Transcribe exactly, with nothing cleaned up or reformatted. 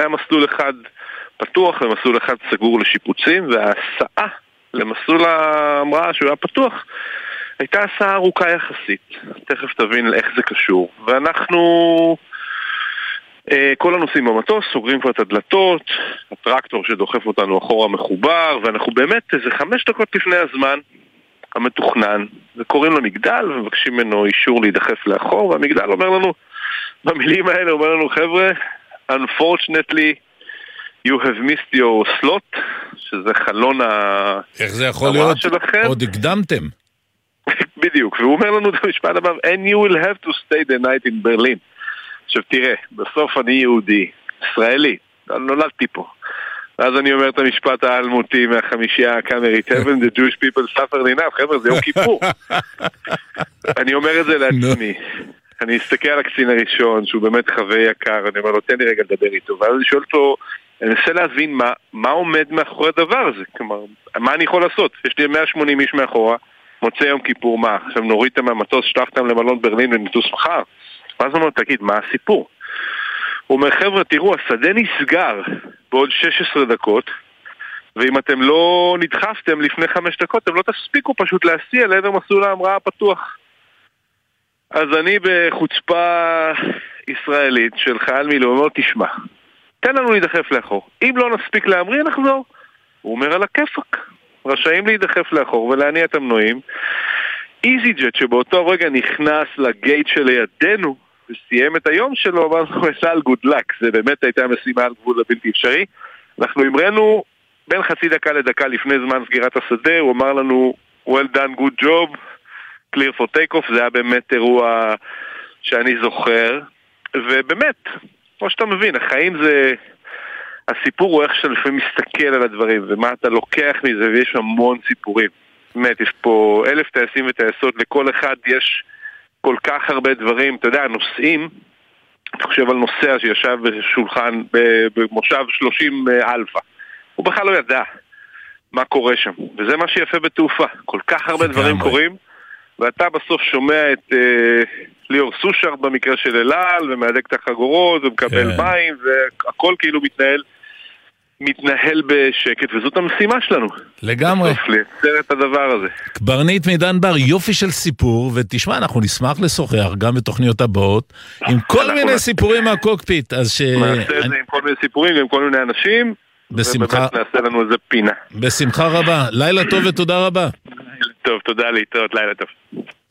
היה מסלול אחד פתוח ומסלול אחד סגור לשיפוצים, וההסעה למסלול ההמראה שהוא היה פתוח הייתה הסעה ארוכה יחסית. תכף תבין איך זה קשור. ואנחנו, כל הנוסעים במטוס, סוגרים כבר את הדלתות, הטרקטור שדוחף אותנו אחורה מחובר, ואנחנו באמת איזה חמש דקות לפני הזמן המתוכנן, וקוראים למגדל ומבקשים ממנו אישור להידחף לאחור, והמגדל אומר לנו, במילים האלה אומר לנו, חבר'ה, unfortunately, you have missed your slot, שזה חלון ההמראה שלכם. איך זה יכול להיות? עוד הקדמתם. בדיוק, והוא אומר לנו את המשפט הבא, and you will have to stay the night in Berlin. עכשיו תראה, בסוף אני יהודי, ישראלי, נולדתי פה. ואז אני אומר את המשפט האלמותי מהחמישייה הקאמרית, heaven the Jewish people suffer enough, חבר'ה, זה יום כיפור. אני אומר את זה לעצמי. אני אסתכל על הקצין הראשון, שהוא באמת חבר יקר, אני אומר לו, תן לי רגע לדבר איתו, ואז אני שואל אותו, אני מנסה להבין מה, מה עומד מאחורי הדבר הזה, כלומר, מה אני יכול לעשות? יש לי מאה ושמונים איש מאחורה, מוצא יום כיפור, מה? עכשיו נוריד אותם מהמטוס, שלחתם למלון ברלין ונטוס מחר. ואז הוא אומר, תגיד, מה הסיפור? הוא אומר, חבר'ה, תראו, השדה נסגר בעוד שש עשרה דקות, ואם אתם לא נדחפתם לפני חמש דקות, אתם לא תספיקו פשוט להסיע לעבר מסלול ההמראה הפתוח. אז אני בחוצפה ישראלית של חייל מילואים, אומר, תשמע, תן לנו להידחף לאחור. אם לא נספיק להמריא, נחזור. הוא אומר, על הכיפק. רשאים להידחף לאחור ולהניע את המנועים. איזי ג'ט שבאותו רגע נכנס לגייט שלידינו וסיים את היום שלו, אמרנו, על גוד לק. זה באמת הייתה משימה על גבול הבלתי אפשרי. אנחנו אמרנו בין חצי דקה לדקה לפני זמן סגירת השדה, הוא אמר לנו, well done, good job, clear for take-off. זה היה באמת אירוע שאני זוכר, ובאמת, כמו שאתה מבין, החיים זה, הסיפור הוא איך שאתה לפעמים מסתכל על הדברים, ומה אתה לוקח מזה, ויש המון סיפורים. באמת, יש פה אלף טייסים וטייסות, לכל אחד יש כל כך הרבה דברים. אתה יודע, הנוסעים, אתה חושב על נוסע שישב בשולחן, במושב שלושים אלפה. הוא בכלל לא ידע מה קורה שם, וזה מה שיפה בתעופה. כל כך הרבה דברים קורים, ואתה בסוף שומע את אה, ליאור סושארד במקרה של אלעל, ומהדק את החגורות, ומקבל מים, והכל כאילו מתנהל, מתנהל בשקט, וזאת המשימה שלנו. לגמרי. בסוף לייצר את הדבר הזה. קברניט מידן בר, יופי של סיפור, ותשמע, אנחנו נשמח לשוחח גם בתוכניות הבאות, עם כל מיני סיפורים מהקוקפיט, אז ש... נעשה את זה עם כל מיני סיפורים, עם כל מיני אנשים, בשמחה. ובאמת נעשה לנו איזה פינה. בשמחה רבה. לילה טוב ותודה רבה. טוב, תודה להתראות, לילה טוב.